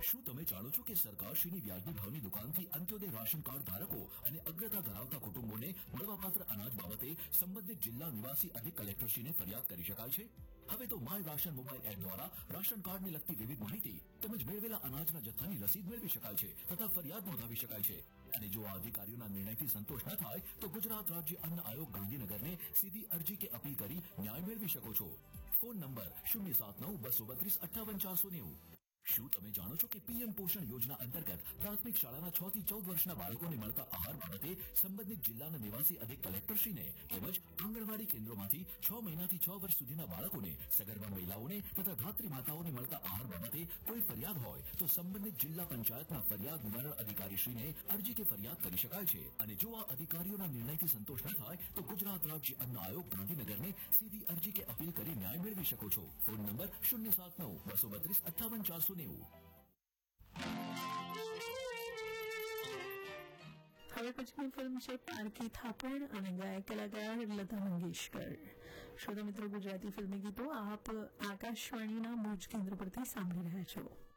શું તમે જાણો છો કે સરકારશ્રીની વ્યાજબી ભાવની દુકાનથી અંત્યોદય રાશન કાર્ડ ધારકો અને અગ્રતા ધરાવતા કુટુંબોને મળવાપાત્ર અનાજ બાબતે સંબંધિત જિલ્લા નિવાસી અધિક કલેક્ટરશ્રીને ફરિયાદ કરી શકાય છે? હવે તો માય રાશન મોબાઈલ એપ દ્વારા રાશન કાર્ડને લગતી વિવિધ માહિતી તેમજ મેળવેલા અનાજના જથ્થાની રસીદ મેળવી શકાય છે તથા ફરિયાદ નોંધાવી શકાય છે. અને જો આ અધિકારીઓના નિર્ણયથી સંતોષ ન થાય તો ગુજરાત રાજ્ય અન્ન આયોગ ગાંધીનગરને સીધી અરજી કે અપીલ કરી ન્યાય મેળવી શકો છો. Phone number 079-232-58-490. શું તમે જાણો છો કે પીએમ પોષણ યોજના અંતર્ગત પ્રાથમિક શાળાના 6 થી 14 વર્ષના બાળકોને મળતા આહાર બાબતે સંબંધિત જિલ્લાના નિવાસી અધિક કલેક્ટરશ્રીને તેમજ આંગણવાડી કેન્દ્રોમાંથી 6 મહિનાથી 6 વર્ષ સુધીના બાળકોને, સગર્ભા મહિલાઓને તથા ધાત્રી માતાઓને મળતા આહાર બાબતે કોઈ ફરિયાદ હોય તો સંબંધિત જિલ્લા પંચાયતના ફરિયાદ નિવારણ અધિકારીશ્રીને અરજી કે ફરિયાદ કરી શકાય છે. અને જો આ અધિકારીઓના નિર્ણયથી સંતોષ ન થાય તો ગુજરાત રાજ્ય અન્ન આયોગ ગાંધીનગરને સીધી અરજી કે અપીલ કરી ન્યાય મેળવી શકો છો. Phone number 079-232-58-490. હવે પછીની ફિલ્મ છે પારકી થાપણ અને ગાયક કલાકાર લતા મંગેશકર. શ્રોતા મિત્રો, ગુજરાતી ફિલ્મી ગીતો આપ આકાશવાણીના ભુજ કેન્દ્ર પરથી સાંભળી રહ્યા છો.